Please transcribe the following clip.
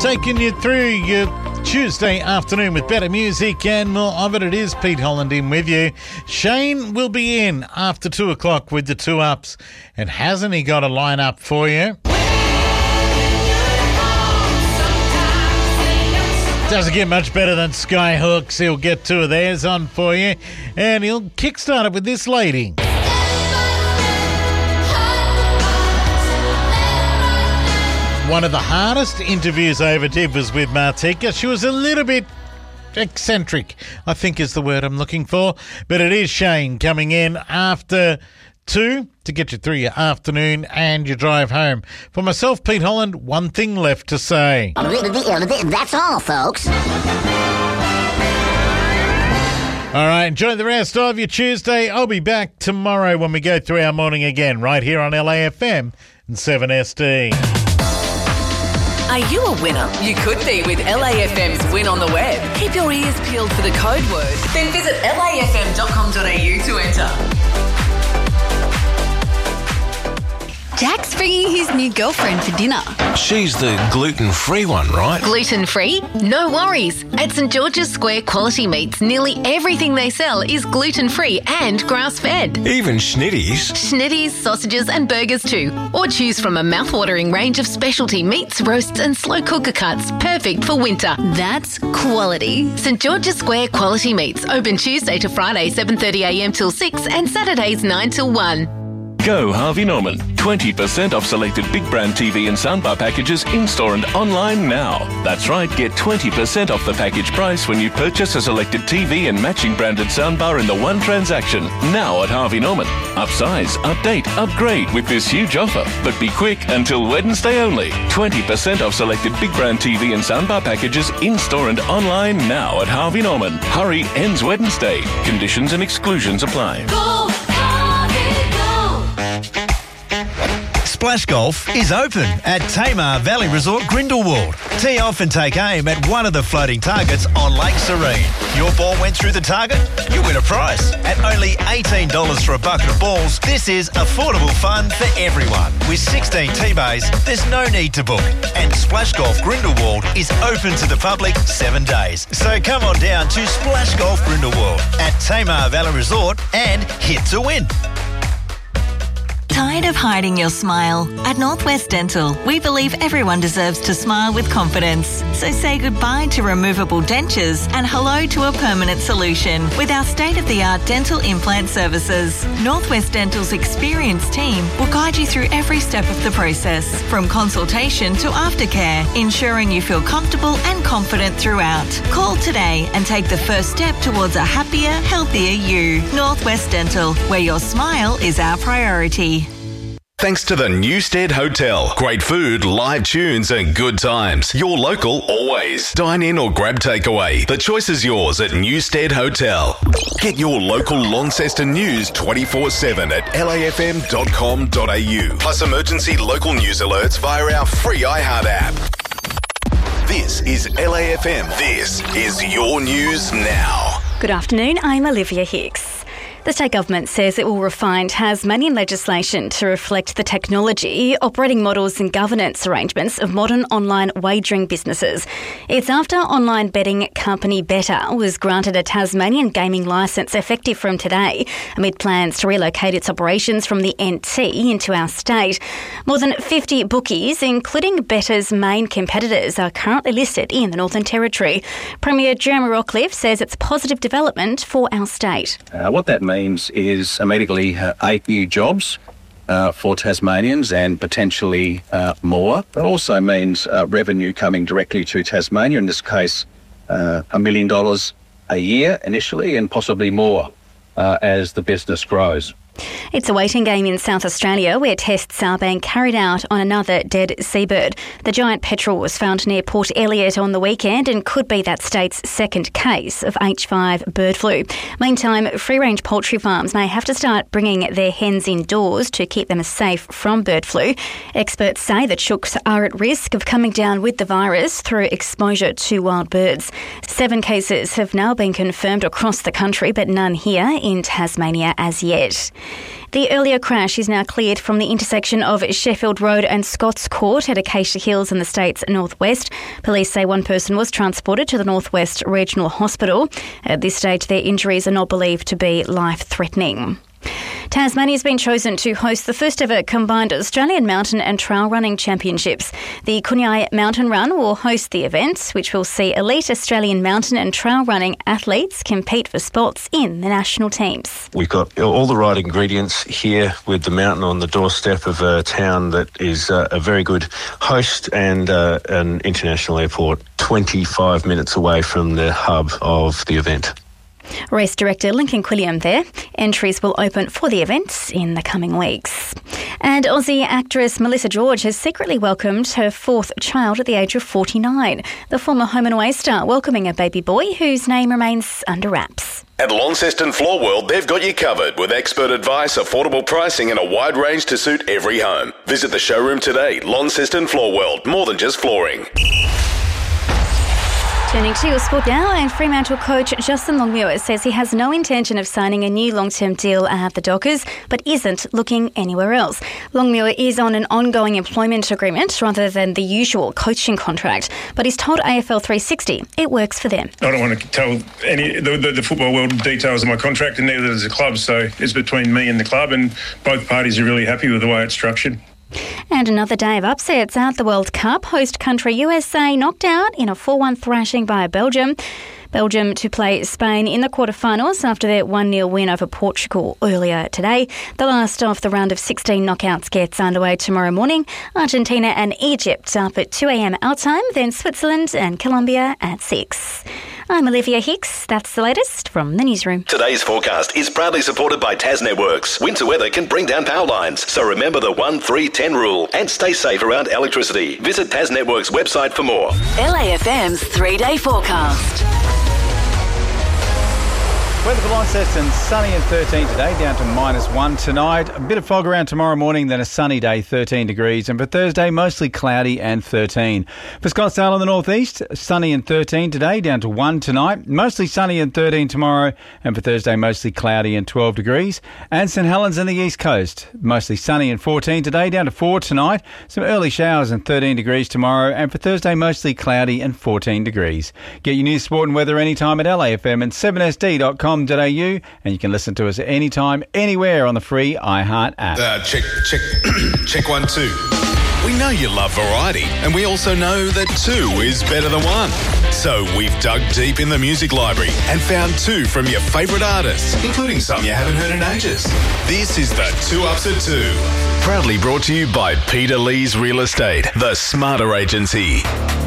Taking you through your Tuesday afternoon with better music and more of it. It is Pete Holland in with you. Shane will be in after 2 o'clock with the 2 Ups. And hasn't he got a lineup for you? Doesn't get much better than Skyhooks. He'll get 2 of theirs on for you. And he'll kickstart it with this lady. One of the hardest interviews I ever did was with Martika. She was a little bit eccentric, I think is the word I'm looking for. But it is Shane coming in after 2 to get you through your afternoon and your drive home. For myself, Pete Holland, one thing left to say. That's all, folks. All right, enjoy the rest of your Tuesday. I'll be back tomorrow when we go through our morning again, right here on LAFM and 7SD. Are you a winner? You could be with LAFM's Win on the Web. Keep your ears peeled for the code word. Then visit lafm.com.au to enter. Jack's bringing his new girlfriend for dinner. She's the gluten-free one, right? Gluten-free? No worries. At St George's Square Quality Meats, nearly everything they sell is gluten-free and grass-fed. Even schnitties? Schnitties, sausages and burgers too. Or choose from a mouth-watering range of specialty meats, roasts and slow cooker cuts, perfect for winter. That's quality. St George's Square Quality Meats, open Tuesday to Friday 7:30am till 6 and Saturdays 9 till 1. Go Harvey Norman. 20% off selected big brand TV and soundbar packages in-store and online now. That's right, get 20% off the package price when you purchase a selected TV and matching branded soundbar in the one transaction. Now at Harvey Norman. Upsize, update, upgrade with this huge offer. But be quick, until Wednesday only. 20% off selected big brand TV and soundbar packages in-store and online now at Harvey Norman. Hurry, ends Wednesday. Conditions and exclusions apply. Go! Splash Golf is open at Tamar Valley Resort Grindelwald. Tee off and take aim at one of the floating targets on Lake Serene. Your ball went through the target, you win a prize. At only $18 for a bucket of balls, this is affordable fun for everyone. With 16 tee bays, there's no need to book. And Splash Golf Grindelwald is open to the public 7 days. So come on down to Splash Golf Grindelwald at Tamar Valley Resort and hit to win. Tired of hiding your smile? At Northwest Dental, we believe everyone deserves to smile with confidence. So say goodbye to removable dentures and hello to a permanent solution with our state-of-the-art dental implant services. Northwest Dental's experienced team will guide you through every step of the process, from consultation to aftercare, ensuring you feel comfortable and confident throughout. Call today and take the first step towards a happier, healthier you. Northwest Dental, where your smile is our priority. Thanks to the Newstead Hotel. Great food, live tunes and good times. Your local always. Dine in or grab takeaway. The choice is yours at Newstead Hotel. Get your local Launceston news 24/7 at lafm.com.au. Plus emergency local news alerts via our free iHeart app. This is LAFM. This is your news now. Good afternoon, I'm Olivia Hicks. The state government says it will refine Tasmanian legislation to reflect the technology, operating models and governance arrangements of modern online wagering businesses. It's after online betting company Betr was granted a Tasmanian gaming licence effective from today, amid plans to relocate its operations from the NT into our state. More than 50 bookies, including Betr's main competitors, are currently listed in the Northern Territory. Premier Jeremy Rockliff says it's a positive development for our state. What that means is immediately 8 new jobs for Tasmanians and potentially more. It also means revenue coming directly to Tasmania, in this case $1 million a year initially and possibly more as the business grows. It's a waiting game in South Australia where tests are being carried out on another dead seabird. The giant petrel was found near Port Elliot on the weekend and could be that state's second case of H5 bird flu. Meantime, free-range poultry farms may have to start bringing their hens indoors to keep them safe from bird flu. Experts say that chooks are at risk of coming down with the virus through exposure to wild birds. 7 cases have now been confirmed across the country, but none here in Tasmania as yet. The earlier crash is now cleared from the intersection of Sheffield Road and Scott's Court at Acacia Hills in the state's northwest. Police say one person was transported to the Northwest Regional Hospital. At this stage, their injuries are not believed to be life-threatening. Tasmania has been chosen to host the first ever combined Australian mountain and trail running championships. The Kunyai Mountain Run will host the event, which will see elite Australian mountain and trail running athletes compete for spots in the national teams. We've got all the right ingredients here with the mountain on the doorstep of a town that is a very good host and an international airport 25 minutes away from the hub of the event. Race Director Lincoln Quilliam there. Entries will open for the events in the coming weeks. And Aussie actress Melissa George has secretly welcomed her fourth child at the age of 49. The former Home and Away star welcoming a baby boy whose name remains under wraps. At Launceston Floor World, they've got you covered with expert advice, affordable pricing and a wide range to suit every home. Visit the showroom today. Launceston Floor World, more than just flooring. Turning to your sport now, and Fremantle coach Justin Longmuir says he has no intention of signing a new long-term deal at the Dockers, but isn't looking anywhere else. Longmuir is on an ongoing employment agreement rather than the usual coaching contract, but he's told AFL 360 it works for them. I don't want to tell the football world details of my contract, and neither does the club, so it's between me and the club, and both parties are really happy with the way it's structured. And another day of upsets at the World Cup. Host country USA knocked out in a 4-1 thrashing by Belgium. Belgium to play Spain in the quarterfinals after their 1-0 win over Portugal earlier today. The last of the round of 16 knockouts gets underway tomorrow morning. Argentina and Egypt up at 2 a.m. our time, then Switzerland and Colombia at 6. I'm Olivia Hicks. That's the latest from the newsroom. Today's forecast is proudly supported by Tas Networks. Winter weather can bring down power lines, so remember the 1-3-10 rule and stay safe around electricity. Visit Tas Networks' website for more. LAFM's 3-day forecast. Weather for Launceston, sunny and 13 today, down to -1 tonight. A bit of fog around tomorrow morning, then a sunny day, 13 degrees. And for Thursday, mostly cloudy and 13. For Scottsdale in the northeast, sunny and 13 today, down to 1 tonight. Mostly sunny and 13 tomorrow. And for Thursday, mostly cloudy and 12 degrees. And St Helens in the east coast, mostly sunny and 14 today, down to 4 tonight. Some early showers and 13 degrees tomorrow. And for Thursday, mostly cloudy and 14 degrees. Get your news, sport and weather anytime at LAFM and 7sd.com. And you can listen to us at any time, anywhere on the free iHeart app. Check 1, 2. We know you love variety, and we also know that 2 is better than 1. So we've dug deep in the music library and found 2 from your favourite artists, including some you haven't heard in ages. This is the 2 Ups at 2. Proudly brought to you by Peter Lee's Real Estate, the Smarter Agency.